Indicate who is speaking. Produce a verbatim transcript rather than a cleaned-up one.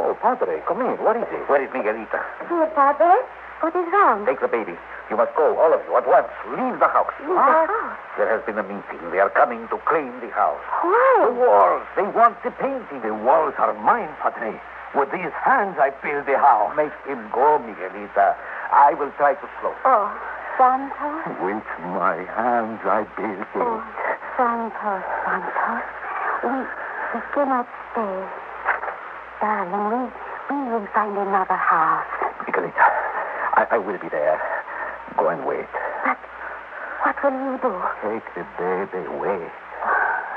Speaker 1: Oh, Padre, come in. What is it?
Speaker 2: Where is Miguelita?
Speaker 3: Here, Padre. What is wrong?
Speaker 2: Take the baby. You must go, all of you, at once. Leave the house.
Speaker 3: Leave the house?
Speaker 2: There has been a meeting. They are coming to claim the house.
Speaker 3: Why?
Speaker 1: The walls. They want the painting. The walls are mine, Padre. With these hands, I build the house.
Speaker 2: Make him go, Miguelita. I will try to slow.
Speaker 3: Oh, Santos.
Speaker 1: With my hands, I build it.
Speaker 3: Oh, Santos, Santos. We, we cannot stay. Darling, we, we will find another house.
Speaker 1: Miguelita, I, I will be there. Go and wait.
Speaker 3: But what will you do?
Speaker 1: Take the baby away.